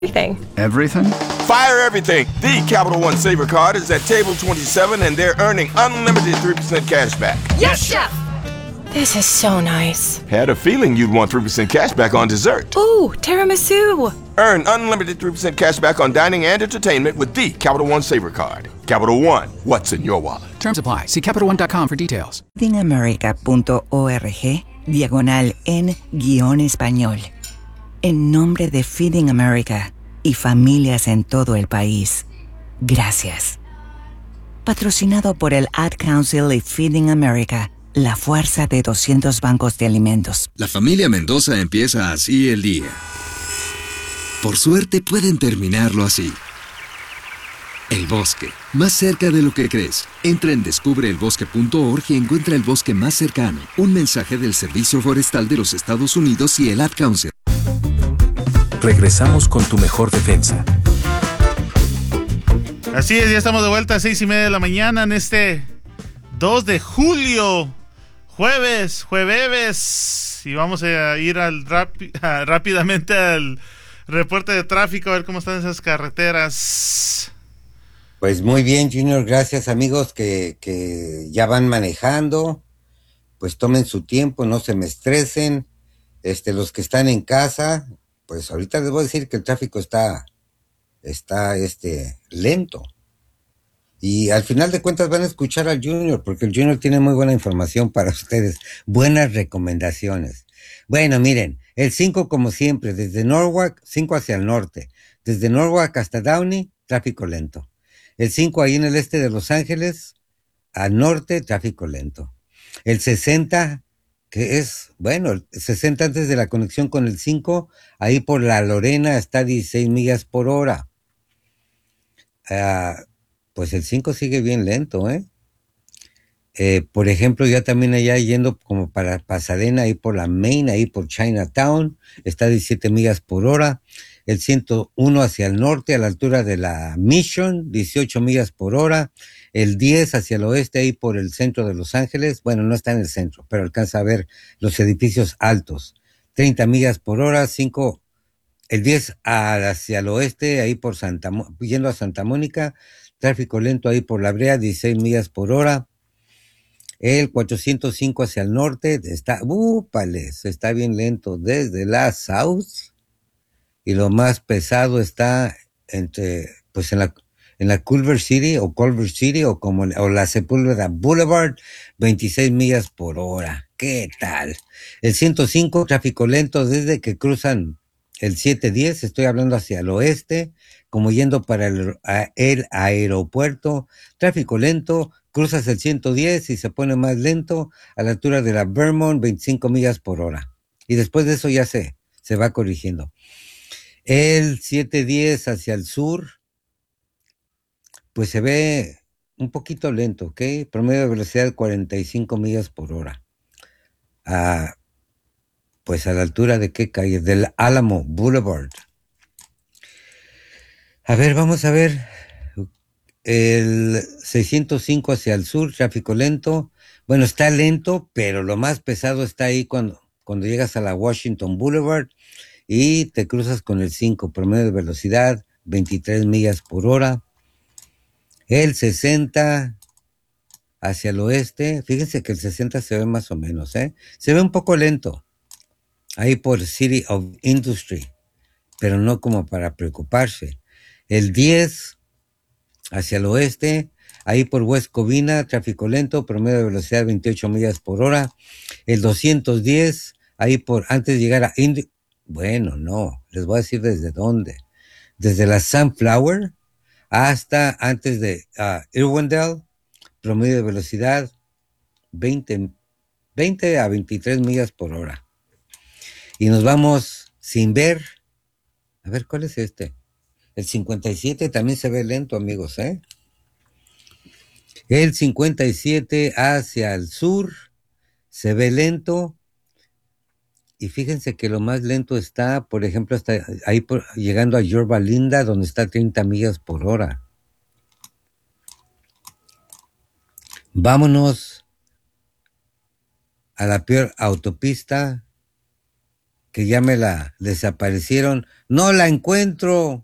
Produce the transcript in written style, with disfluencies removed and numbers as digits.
Everything. Everything? Fire everything. The Capital One Saver Card is at table 27 and they're earning unlimited 3% cash back. Yes, Chef! This is so nice. Had a feeling you'd want 3% cash back on dessert. Ooh, tiramisu! Earn unlimited 3% cash back on dining and entertainment with the Capital One Saver Card. Capital One, what's in your wallet? Terms apply. See CapitalOne.com for details. feedingamerica.org/en-español. En nombre de Feeding America y familias en todo el país, gracias. Patrocinado por el Ad Council y Feeding America, la fuerza de 200 bancos de alimentos. La familia Mendoza empieza así el día. Por suerte pueden terminarlo así. El bosque, más cerca de lo que crees. Entra en descubreelbosque.org y encuentra el bosque más cercano. Un mensaje del Servicio Forestal de los Estados Unidos y el Ad Council. Regresamos con tu mejor defensa. Así es, ya estamos de vuelta a 6:30 de la mañana en este 2 de julio, jueves. Y vamos a ir rápidamente al reporte de tráfico, a ver cómo están esas carreteras. Pues muy bien, Junior, gracias, amigos que ya van manejando. Pues tomen su tiempo, no se me estresen. Los que están en casa, pues ahorita les voy a decir que el tráfico está lento. Y al final de cuentas van a escuchar al Junior, porque el Junior tiene muy buena información para ustedes, buenas recomendaciones. Bueno, miren, el 5 como siempre, desde Norwalk, 5 hacia el norte, desde Norwalk hasta Downey, tráfico lento. El 5 ahí en el este de Los Ángeles, al norte, tráfico lento. El 60, que es, bueno, el 60 antes de la conexión con el 5, ahí por la Lorena está a 16 millas por hora. Pues el 5 sigue bien lento, por ejemplo, ya también allá yendo como para Pasadena, ahí por la Main, ahí por Chinatown, está a 17 millas por hora. El 101 hacia el norte, a la altura de la Mission, 18 millas por hora. El 10 hacia el oeste, ahí por el centro de Los Ángeles. Bueno, no está en el centro, pero alcanza a ver los edificios altos. 30 millas por hora. El 10 hacia el oeste, ahí por yendo a Santa Mónica. Tráfico lento ahí por La Brea, 16 millas por hora. El 405 hacia el norte, está bien lento desde la South. Y lo más pesado está en la Culver City o la Sepúlveda Boulevard, 26 millas por hora. ¿Qué tal? El 105, tráfico lento desde que cruzan el 710, estoy hablando hacia el oeste, como yendo para el aeropuerto. Tráfico lento, cruzas el 110 y se pone más lento a la altura de la Vermont, 25 millas por hora. Y después de eso ya se va corrigiendo. El 710 hacia el sur, pues se ve un poquito lento, ¿ok? Promedio de velocidad 45 millas por hora. Pues a la altura de qué calle, del Alamo Boulevard. A ver, vamos a ver. El 605 hacia el sur, tráfico lento. Bueno, está lento, pero lo más pesado está ahí cuando llegas a la Washington Boulevard y te cruzas con el 5, promedio de velocidad 23 millas por hora. El 60 hacia el oeste, fíjense que el 60 se ve más o menos, se ve un poco lento, ahí por City of Industry, pero no como para preocuparse. El 10 hacia el oeste, ahí por West Covina, tráfico lento, promedio de velocidad 28 millas por hora. El 210, ahí antes de llegar a bueno, no, les voy a decir desde dónde. Desde la Sunflower hasta antes de Irwindale, promedio de velocidad 20 a 23 millas por hora. Y nos vamos sin ver. A ver, ¿cuál es este? El 57 también se ve lento, amigos, El 57 hacia el sur se ve lento. Y fíjense que lo más lento está, por ejemplo, hasta ahí llegando a Yorba Linda, donde está 30 millas por hora. Vámonos a la peor autopista que ya me la desaparecieron. No la encuentro.